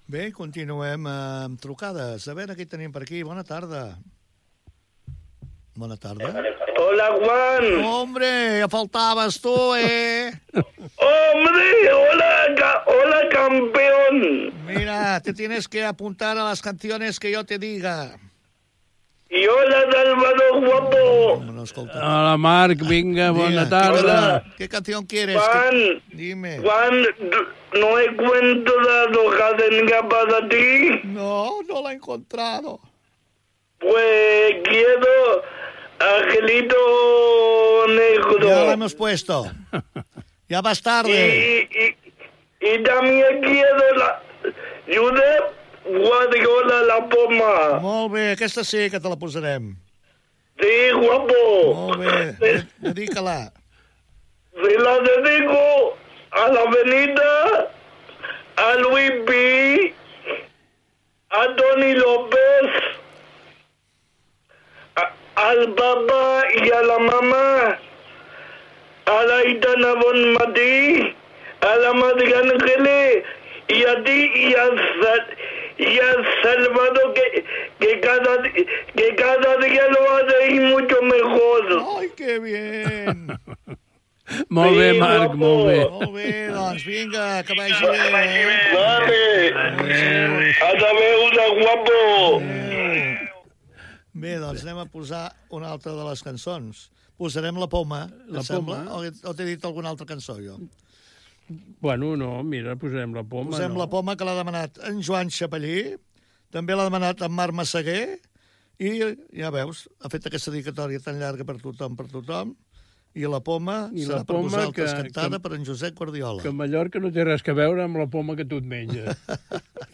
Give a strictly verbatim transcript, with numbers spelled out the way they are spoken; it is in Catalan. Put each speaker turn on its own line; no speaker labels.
Bé, continuem amb trucades. A veure què tenim per aquí. Bona tarda. Bona tarda.
Hola, Juan.
Hombre, ya faltabas tú, eh.
Hombre, hola, ca- hola, campeón.
Mira, te tienes que apuntar a las canciones que yo te diga.
Y hola, Salvador Guapo.
No, no, escolta.
Hola, Marc, vinga, bona
Diga,
tarda.
¿Qué canción quieres?
Juan,
¿Qué- Dime.
Juan, ¿no encuentro la hoja para ti?
No, no la he encontrado.
Pues quiero Angelito Negro.
Ya la hemos puesto. Ya vas tarde.
Y, y, y también quiero la Josep Guardiola La Poma.
Molt bé, aquesta sí que te la posarem.
Sí, guapo.
Molt bé, de- dedica-la.
Se la dedico a la Benita, a Luis P, a Tony López, a- al papá y a la mamá, a la Itana Bonmatí, a la Madre Ángeles y a ti y a, Sa- y a Salvador que, que, cada, que cada día lo hace y mucho mejor.
Ai, que bien.
Molt bé,
Sí,
Marc,
guapo.
molt bé.
Molt bé, doncs vinga, que vagi bé. Eh?
Vale. Hasta veure, guapo.
Adéu. Bé, doncs anem a posar una altra de les cançons. Posarem La Poma,
La
et sembla?
Poma.
O, o t'he dit alguna altra cançó, jo?
Bueno, no, mira, posarem la poma.
Posem
no.
La Poma, que l'ha demanat en Joan Xapellí, també l'ha demanat en Marc Massaguer, i ja veus, ha fet aquesta dedicatòria tan llarga per tothom, per tothom, i La Poma
I
serà
La
per
Poma
vosaltres
que-
cantada
que-
per en Josep Guardiola.
Que Mallorca no té res que veure amb la poma que tu et menges.